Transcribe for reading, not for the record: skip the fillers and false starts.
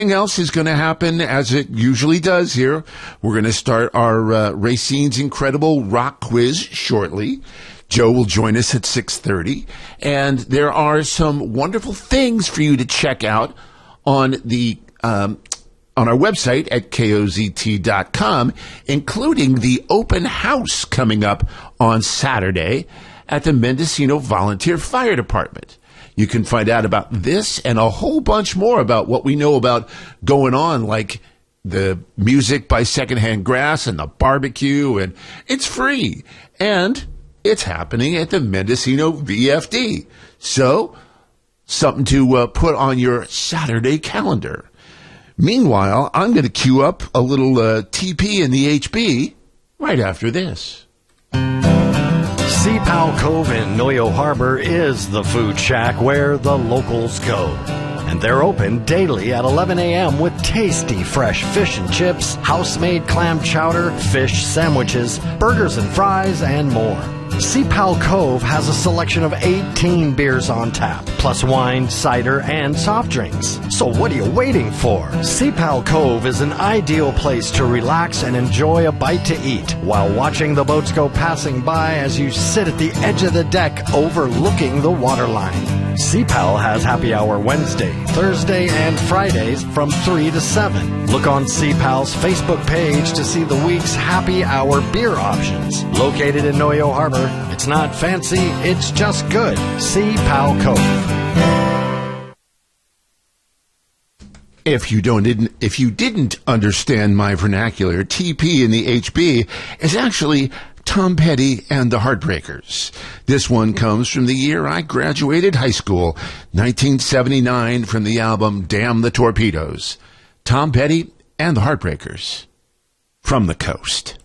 else is going to happen as it usually does here. We're going to start our Racine's Incredible Rock Quiz shortly. Joe will join us at 6:30, and there are some wonderful things for you to check out on the on our website at kozt.com, including the open house coming up on Saturday at the Mendocino Volunteer Fire Department. You can find out about this and a whole bunch more about what we know about going on, like the music by Secondhand Grass and the barbecue, and it's free. And it's happening at the Mendocino VFD. So, something to put on your Saturday calendar. Meanwhile, I'm going to queue up a little TP in the HB right after this. Sea Pow Cove in Noyo Harbor is the food shack where the locals go. And they're open daily at 11 a.m. with tasty fresh fish and chips, house-made clam chowder, fish sandwiches, burgers and fries, and more. Sea Pow Cove has a selection of 18 beers on tap, plus wine, cider, and soft drinks. So what are you waiting for? Sea Pow Cove is an ideal place to relax and enjoy a bite to eat while watching the boats go passing by as you sit at the edge of the deck overlooking the waterline. Sea Pow has happy hour Wednesday, Thursday, and Fridays from 3 to 7. Look on Sea Pow's Facebook page to see the week's happy hour beer options. Located in Noyo Harbor, it's not fancy, it's just good. Sea Pow Cove. If you didn't understand my vernacular, TP in the HB is actually Tom Petty and the Heartbreakers. This one comes from the year I graduated high school, 1979, from the album Damn the Torpedoes. Tom Petty and the Heartbreakers, From the Coast.